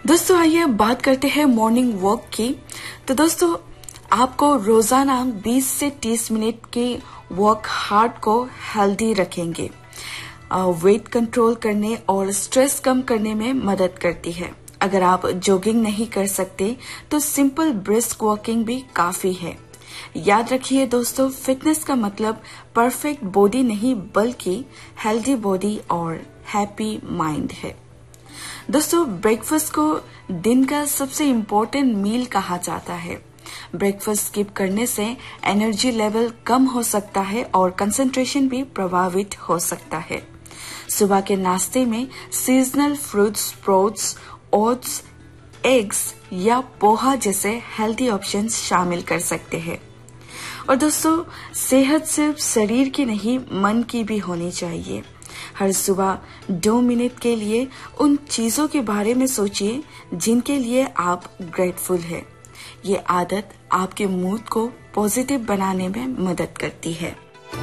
दोस्तों आइए बात करते हैं मॉर्निंग वॉक की। तो दोस्तों आपको रोजाना 20 से 30 मिनट की वॉक हार्ट को हेल्दी रखेंगे, वेट कंट्रोल करने और स्ट्रेस कम करने में मदद करती है। अगर आप जॉगिंग नहीं कर सकते तो सिंपल ब्रिस्क वॉकिंग भी काफी है। याद रखिए दोस्तों, फिटनेस का मतलब परफेक्ट बॉडी नहीं बल्कि हेल्दी बॉडी और हैप्पी माइंड है। दोस्तों ब्रेकफास्ट को दिन का सबसे इम्पोर्टेंट मील कहा जाता है। ब्रेकफास्ट स्किप करने से एनर्जी लेवल कम हो सकता है और कंसंट्रेशन भी प्रभावित हो सकता है। सुबह के नाश्ते में seasonal fruits, sprouts, oats, eggs या पोहा जैसे हेल्दी ऑप्शंस शामिल कर सकते हैं। और दोस्तों सेहत सिर्फ शरीर की नहीं मन की भी होनी चाहिए। हर सुबह 2 मिनट के लिए उन चीजों के बारे में सोचिए जिनके लिए आप ग्रेटफुल हैं। ये आदत आपके मूड को पॉजिटिव बनाने में मदद करती है।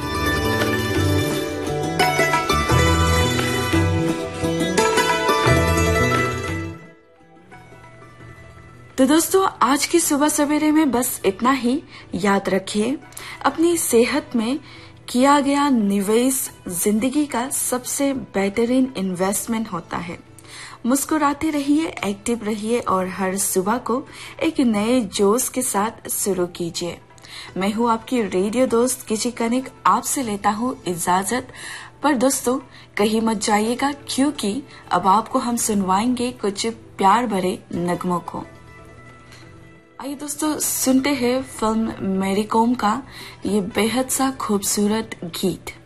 तो दोस्तों आज की सुबह सवेरे में बस इतना ही। याद रखिए, अपनी सेहत में किया गया निवेश जिंदगी का सबसे बेहतरीन इन्वेस्टमेंट होता है। मुस्कुराते रहिए, एक्टिव रहिए और हर सुबह को एक नए जोश के साथ शुरू कीजिए। मैं हूँ आपकी रेडियो दोस्त किची कनिक, आपसे लेता हूँ इजाजत। पर दोस्तों कहीं मत जाइएगा, क्योंकि अब आपको हम सुनवाएंगे कुछ प्यार भरे नगमों को। आइए दोस्तों सुनते हैं फिल्म मेरी कॉम का ये बेहद सा खूबसूरत गीत।